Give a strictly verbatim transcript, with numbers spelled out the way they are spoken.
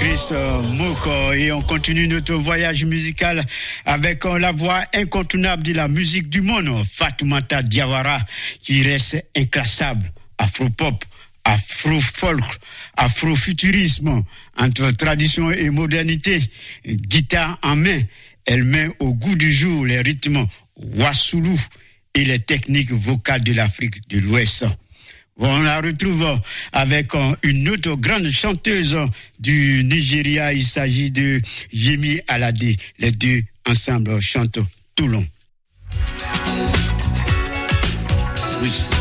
Chris Moko, et on continue notre voyage musical avec la voix incontournable de la musique du monde, Fatoumata Diawara, qui reste inclassable. Afro-pop, afro-folk, afro-futurisme, entre tradition et modernité, guitare en main, elle met au goût du jour les rythmes wassoulou et les techniques vocales de l'Afrique de l'Ouest. On la retrouve avec une autre grande chanteuse du Nigeria. Il s'agit de Yemi Alade. Les deux ensemble chantent tout long. Oui.